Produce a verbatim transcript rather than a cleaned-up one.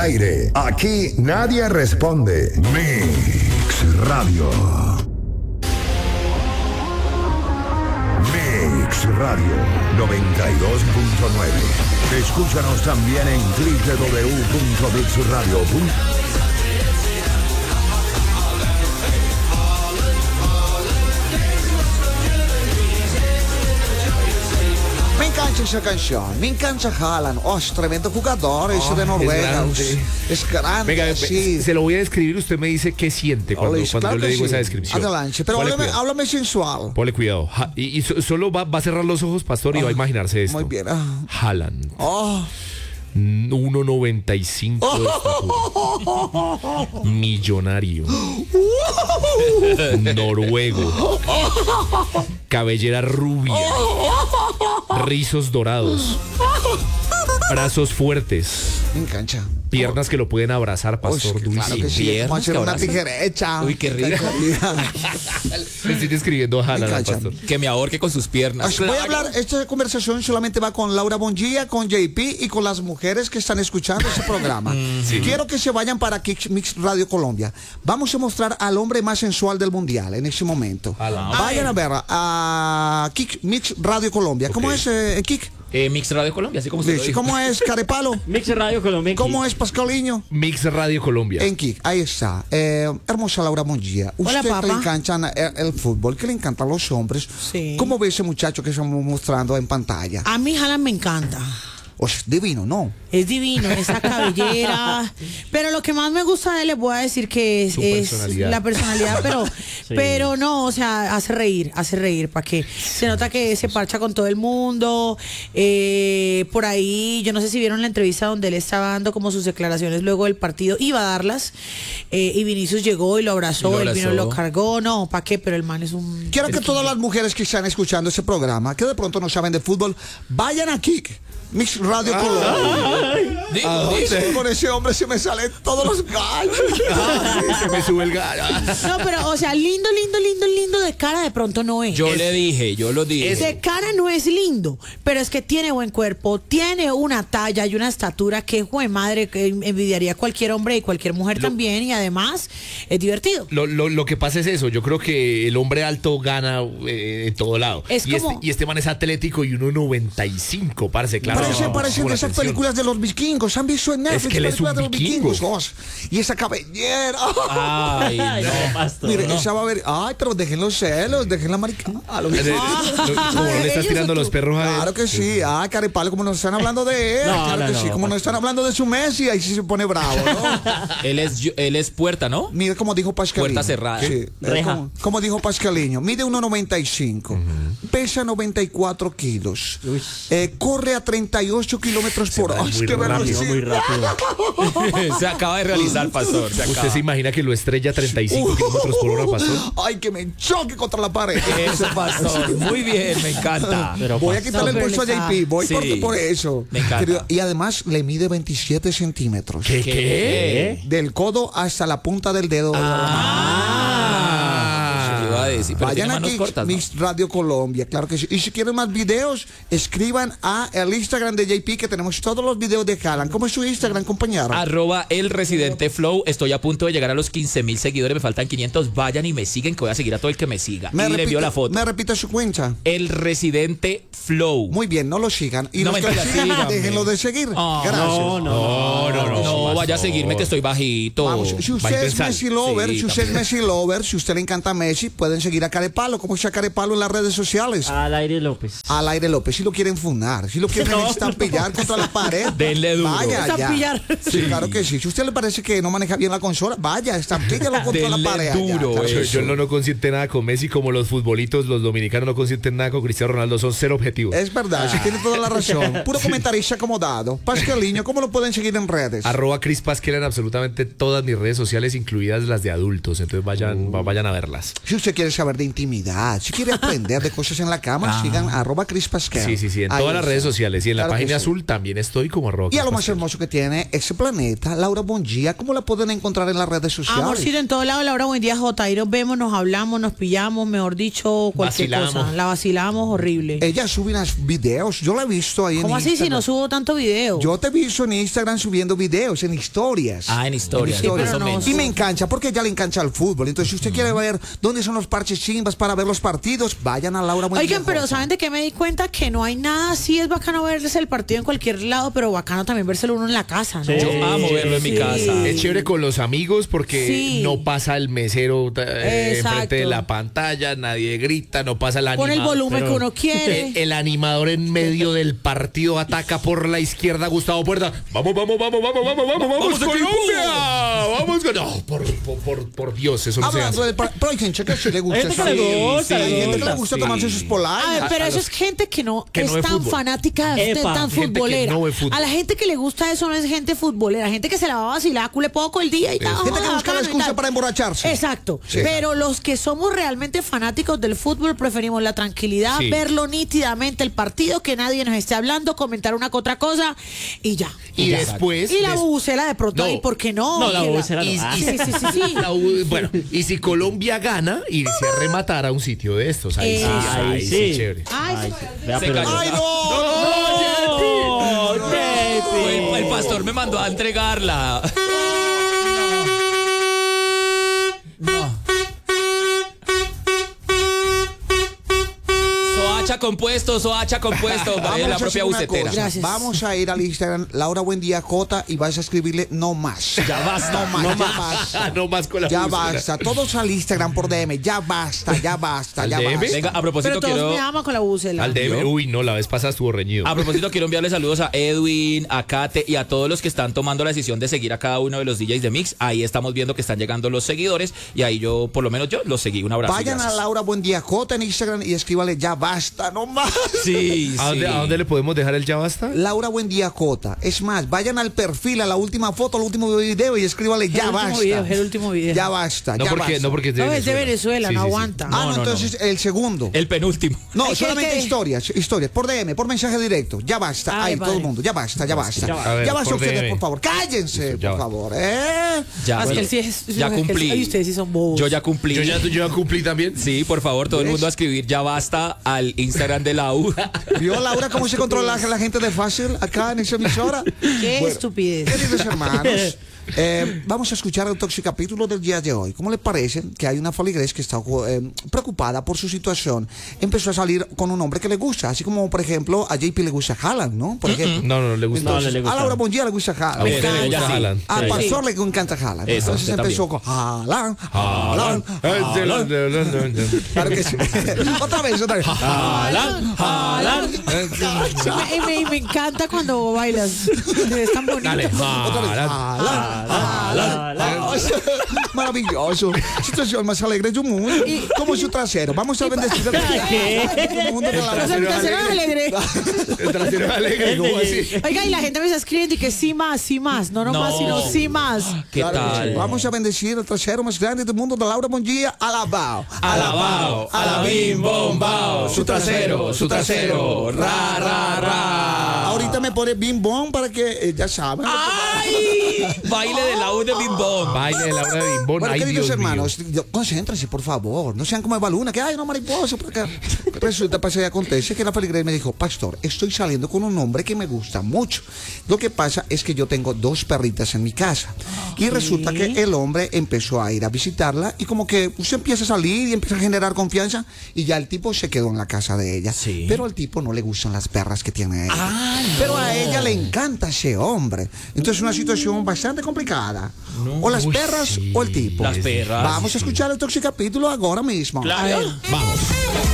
aire. Aquí nadie responde. Mix Radio. Mix Radio noventa y dos punto nueve. Escúchanos también en doble u doble u doble u punto mix radio punto com. Esa canción, me encanta Haaland, oh, es tremendo jugador, ese oh, de Noruega, es, es grande. Venga, sí. Se lo voy a describir, usted me dice qué siente cuando, Olis, cuando claro yo le digo sí. esa descripción. Adelante, pero háblame, háblame sensual. Ponle cuidado, ja, y, y so, solo va, va a cerrar los ojos, pastor, oh, y va a imaginarse esto. Muy bien. Ah. Haaland. Oh. uno noventa y cinco de estatura. Millonario. Noruego. Cabellera rubia. Rizos dorados. Brazos fuertes. Me encanta. Piernas que lo pueden abrazar, pastor. Uy, claro que sí, vamos a hacer una tijerecha. Uy, qué rico. Me estoy describiendo a Haaland, pastor. Que me ahorque con sus piernas. Claro. Voy a hablar, esta conversación solamente va con Laura Bongia, con J P y con las mujeres que están escuchando ese programa. Sí. Quiero que se vayan para Kick Mix Radio Colombia. Vamos a mostrar al hombre más sensual del mundial en ese momento. Alá. Vayan a ver a Kick Mix Radio Colombia. Okay. ¿Cómo es eh, Kick? Eh, Mix Radio Colombia, así como se sí, ¿cómo es Carepalo? Mix Radio Colombia. ¿Cómo es Pascaliño? Mix Radio Colombia. En Kik, ahí está. Eh, hermosa Laura Mongia. Usted Hola, que le encanta el, el fútbol, que le encantan los hombres. Sí. ¿Cómo ve ese muchacho que estamos mostrando en pantalla? A mí Haaland me encanta. O sea, divino, ¿no? Es divino, esa cabellera. Pero lo que más me gusta de él, les voy a decir que es, es la personalidad, pero, sí. pero no, o sea, hace reír, hace reír, ¿para qué? Se nota que se parcha con todo el mundo. Eh, por ahí, yo no sé si vieron la entrevista donde él estaba dando como sus declaraciones luego del partido, iba a darlas, eh, y Vinicius llegó y lo abrazó, y lo abrazó. Él vino y lo cargó, no, ¿para qué? Pero el man es un... Quiero que todas las mujeres que están escuchando ese programa, que de pronto no saben de fútbol, vayan aquí. Mix Radio Colombia. Con ese hombre se me salen todos los gallos. Se me sube el gallo. No, pero, o sea, lindo, lindo, lindo, lindo de cara de pronto no es. Yo es, le dije, yo lo dije. De cara no es lindo, pero es que tiene buen cuerpo, tiene una talla y una estatura que, jue madre, que envidiaría a cualquier hombre y cualquier mujer lo, también, y además es divertido. Lo, lo, lo que pasa es eso, yo creo que el hombre alto gana eh, en todo lado. Es y, como, este, y este man es atlético y uno noventa y cinco, parce, claro. Parece, no, parecen de esas atención. Películas de los vikingos. ¿Han visto en Netflix? Es que él es un vikingo. Vikingos, y esa cabellera. Ay, no, pastor. Mire, no. esa va a ver. Ay, pero dejen los celos, dejen la maricada. Ah, como no le estás tirando los perros a él. Claro que sí. Ah, Carepalo, como nos están hablando de él. No, claro no, que no, sí. no, Como no. nos están hablando de su Messi, ahí sí se pone bravo, ¿no? él es él es puerta, ¿no? Mire como dijo Pascaliño. Puerta cerrada. Sí. Como, como dijo Pascaliño. Mide uno noventa y cinco. Uh-huh. Pesa noventa y cuatro kilos. Eh, corre a treinta y ocho kilómetros por hora. Muy rápido, muy rápido. Se acaba de realizar, pastor. Se ¿Usted se imagina que lo estrella a treinta y cinco kilómetros por hora, pastor? Ay, que me choque contra la pared. Eso, pastor. Muy bien, me encanta. Pero, voy a quitarle el pulso a J P. Voy sí, por, por eso. Me encanta. Pero, y además le mide veintisiete centímetros. ¿Qué? ¿Qué? Del codo hasta la punta del dedo. Ah. Decir, vayan aquí, cortas, Mix ¿no? Radio Colombia, claro que sí. Y si quieren más videos, escriban a el Instagram de J P, que tenemos todos los videos de Haaland. ¿Cómo es su Instagram, compañero? Arroba el residente flow. Estoy a punto de llegar a los quince mil seguidores, me faltan quinientos. Vayan y me siguen, que voy a seguir a todo el que me siga. Me y repite, le envío la foto. Me repite su cuenta. El residente flow. Muy bien, no lo sigan. Y no los que lo sigan, déjenlo de seguir. Oh, gracias. No, no, no, no, no, no vaya a seguirme que estoy bajito. Vamos, si usted es Messi lover, sí, si usted también. es Messi lover, si usted le encanta Messi, pueden seguir a Carepalo. ¿Cómo está Carepalo en las redes sociales? Al Aire López. Al Aire López. Si lo quieren fundar, si lo quieren no, estampillar no. contra la pared, denle duro. Vaya, estampillar. Sí, sí, claro que sí. Si a usted le parece que no maneja bien la consola, vaya, estampíllalo contra denle la pared. Duro, allá, yo, yo no, no consiente nada con Messi, como los futbolitos, los dominicanos no consienten nada con Cristiano Ronaldo, son cero objetivos. Es verdad, ah. sí tiene toda la razón. Puro sí. comentarista acomodado. Pascaliño, ¿cómo lo pueden seguir en redes? Arroba Cris Pasquel en absolutamente todas mis redes sociales, incluidas las de adultos. Entonces vayan, uh. vayan a verlas. Si usted quiere saber de intimidad, si quiere aprender de cosas en la cama, Ah. sigan arroba Cris Pasquel. Sí, sí, sí, en Ahí todas las está. redes sociales y en la Claro que página sí. azul también estoy como arroba. Y a lo más Pasquel. hermoso que tiene ese planeta, Laura Bongia, ¿cómo la pueden encontrar en las redes sociales? Amorcito, en todo lado, Laura, buen día, J. Ahí nos vemos, nos hablamos, nos pillamos, mejor dicho, cualquier Vacilamos. cosa. La vacilamos horrible. Ella sube unos videos, yo la he visto ahí en ¿Cómo así si Instagram. no subo tanto video? Yo te he visto en Instagram subiendo videos, en historias. Ah, en historias. En historias. Sí, pero no Y me engancha, porque ella le engancha al fútbol. Entonces, si usted quiere ver dónde son los parches chimbas para ver los partidos, vayan a Laura Bongia. Oigan, pero ¿saben de qué me di cuenta? Que no hay nada así, es bacano verse el partido en cualquier lado, pero bacano también vérselo uno en la casa, ¿no? Sí. Yo amo verlo en mi Sí. casa. Es chévere con los amigos porque Sí. no pasa el mesero eh, Exacto. enfrente de la pantalla, nadie grita, no pasa el Pon el animador. volumen pero- que uno quiere. El, el animador en medio del partido ataca por la izquierda Gustavo Puerta. Vamos, vamos, vamos, vamos, vamos, vamos, vamos, Colombia. Vamos, con- no, por, por, por, por Dios, eso no se Hablando hace. del par- pero hay gente que sí le gusta Hay gente eso. que le gusta, Sí, hay le gente que le gusta, gusta sí. tomarse sus A ver, polainas. pero a eso los- es gente que no que es no ve tan fútbol. fanática, de- Epa, tan gente que futbolera. no ve fútbol. A la gente que le gusta eso no es gente futbolera, gente que se la va a vacilar cule poco el día y tal. Gente que joda, busca la bacano y excusa tal. para emborracharse. Exacto. Sí. Pero los que somos realmente fanáticos del fútbol preferimos la tranquilidad, Sí. verlo nítidamente el partido, que nadie nos esté hablando, comentar una que otra cosa y ya. Y después. Y la des- bubucela de pronto No. ahí, ¿por qué no? No, la Que bubucela y- no. y- Sí, sí, sí, sí. la U- bueno, y si Colombia gana, irse a rematar a un sitio de estos. Ahí sí, Eso. ahí Ahí sí, sí. chévere. Ay, Ay, se- vea, Se pero- cayó. ¡Ay, no! ¡No, El, el pastor me mandó a entregarla. No. Soacha compuesto, Soacha compuesto. Vamos Vaya a la hacer propia una bucetera. cosa. Gracias. Vamos a ir al Instagram Laura Buendía Cota y vas a escribirle no más. Ya basta, No más, ya basta. no más con la Ya música. basta. Todos al Instagram por D M. Ya basta, ya basta, ¿Al ya D M? basta. Venga, a pero propósito todos quiero. me aman con la bubucela. Al D M, uy, no, la vez pasada estuvo reñido. A propósito, quiero enviarle saludos a Edwin, a Kate y a todos los que están tomando la decisión de seguir a cada uno de los D Js de Mix. Ahí estamos viendo que están llegando los seguidores y ahí yo, por lo menos yo, los seguí. Un abrazo. y Vayan a gracias. Laura Buendía Cota en Instagram y escríbale ya basta, no más. Sí, ¿A dónde, sí. ¿A dónde le podemos dejar el ya basta? Laura Buendía Cota. Es más, vayan al perfil, a la última foto, al último video y escríbale El ya último basta. video, el último video. Ya basta, No ya porque, basta. no porque es de No, es de Venezuela, Sí, no sí, sí. aguanta. Ah, No, no, no, entonces el segundo. El penúltimo. No, Ay, ¿qué, solamente qué? historias, historias, por D M, por mensaje directo. Ya basta. Ay, Ahí, todo padre. el mundo. Ya basta, ya basta. Ya Ya, basta. A ver, basta por ustedes, D M. por favor. Cállense, Listo, ya por va. favor. ¿eh? Ya, Ah, es que bueno, él sí es- ya es que él- cumplí. ay, ustedes sí son bobos. Yo ya cumplí. Yo ya, yo ya cumplí también. Sí, por favor, todo el mundo a escribir ya basta al Instagram de la U. ¿Vio, Laura, cómo se controla la gente de fácil acá en esa emisora? Qué Bueno, estupidez. Queridos hermanos, eh, vamos a escuchar el toxicapítulo del día de hoy. ¿Cómo le parece que hay una feligrés que está eh, preocupada por su situación? Empezó a salir con un hombre que le gusta, así como, por ejemplo, a J P le gusta Haaland, ¿no? Por ejemplo. No, no, no le gusta. No, Entonces, le gusta. a Laura Bongia le gusta Haaland. A usted le ella gusta sí. Haaland. Al Sí. pastor le encanta Haaland. Eso, Entonces usted empezó con Haaland, Haaland, Haaland. Claro que sí. Otra vez, otra vez. Haaland, Haaland. Sí, me, y me, y me encanta cuando bailas. Es tan bonito. Dale, Otra vez. Haaland. Haaland, la, la. Haaland. Maravilloso. Situación más alegre del mundo. Como su trasero. Vamos a bendecir el mundo de O sea, la mi trasero es alegre. El trasero alegre, ¿cómo así? Oiga, y la gente me está escribiendo y que sí más, sí más. No, no, No. más, sino sí más. ¿Qué Claro que sí. tal? Vamos a bendecir el trasero más grande del mundo de Laura Bongia. Alabao. Alabao, alabim, bombao, su trasero, su trasero, ra, ra, ra. Ahorita me pone bim bom para que eh, ya saben. ¡Ay! Baile de la U de Bim Bom. Baile de Laura de Bimbón. Bueno, Ay, queridos Dios mío. hermanos, yo- concéntrense, por favor. No sean como Eva Luna, que hay una mariposa por acá. Resulta, pasa y acontece que la feligrés me dijo, pastor, estoy saliendo con un hombre que me gusta mucho. Lo que pasa es que yo tengo dos perritas en mi casa. Y resulta que el hombre empezó a ir a visitarla y como que usted empieza a salir y empieza a generar confianza y ya el tipo se quedó en la casa de ella. Sí. Pero al tipo no le gustan las perras que tiene ella. Ah, no. Pero a ella le encanta ese hombre. Entonces es una situación bastante complicada. O las Uy, perras sí. o el tipo. Las perras. Vamos a escuchar el toxicapítulo ahora mismo. Claro. Vamos.